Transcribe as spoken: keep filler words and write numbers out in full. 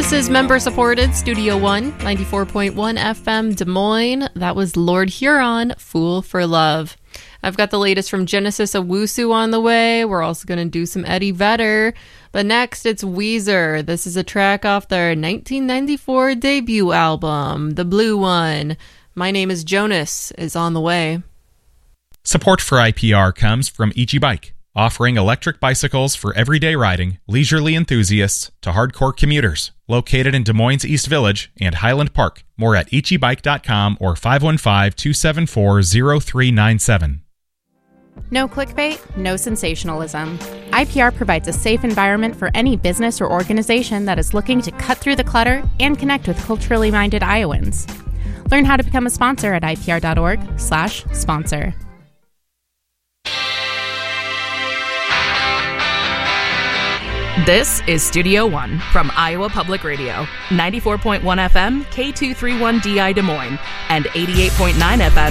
This is member-supported Studio One, ninety-four point one F M Des Moines. That was Lord Huron, Fool for Love. I've got the latest from Genesis Owusu on the way. We're also going to do some Eddie Vedder. But next, it's Weezer. This is a track off their nineteen ninety-four debut album, The Blue One. My Name is Jonas is on the way. Support for I P R comes from Ichi Bike, offering electric bicycles for everyday riding, leisurely enthusiasts to hardcore commuters. Located in Des Moines East Village and Highland Park. More at ichi bike dot com or five one five, two seven four, zero three nine seven. No clickbait, no sensationalism. I P R provides a safe environment for any business or organization that is looking to cut through the clutter and connect with culturally minded Iowans. Learn how to become a sponsor at I P R dot org slash sponsor. This is Studio One from Iowa Public Radio, ninety-four point one F M, K two thirty-one D I Des Moines, and eighty-eight point nine F M